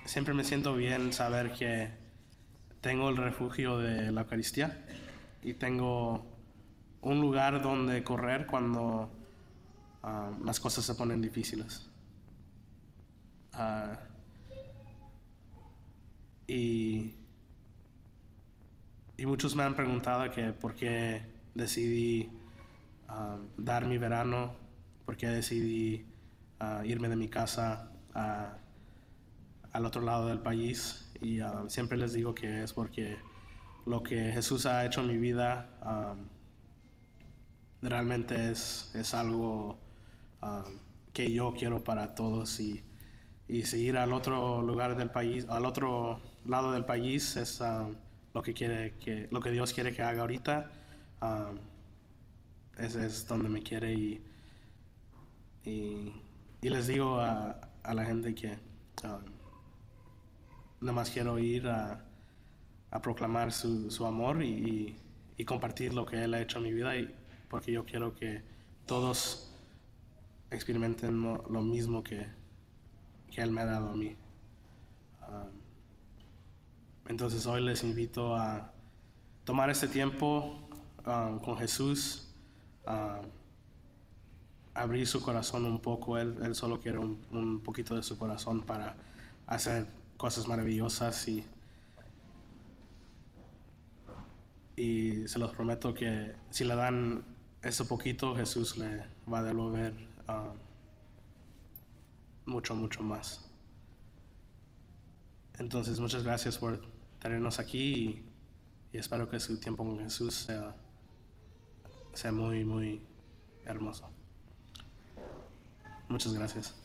siempre me siento bien saber que tengo el refugio de la Eucaristía y tengo un lugar donde correr cuando las cosas se ponen difíciles. Ah, y, y muchos me han preguntado que por qué decidí dar mi verano, por qué decidí irme de mi casa al otro lado del país. Y siempre les digo que es porque lo que Jesús ha hecho en mi vida realmente es algo que yo quiero para todos y seguir al otro lugar del país, al otro lado del país es lo que Dios quiere que haga ahorita. Um, es donde me quiere y, y les digo a la gente que nada más quiero ir a proclamar su amor y compartir lo que Él ha hecho en mi vida porque yo quiero que todos experimenten lo mismo que Él me ha dado a mí. Entonces hoy les invito a tomar este tiempo con Jesús, um, abrir su corazón un poco. Él solo quiere un poquito de su corazón para hacer cosas maravillosas y se los prometo que si le dan ese poquito, Jesús le va a devolver mucho, mucho más. Entonces, muchas gracias por tenernos aquí y espero que su tiempo con Jesús sea muy, muy hermoso. Muchas gracias.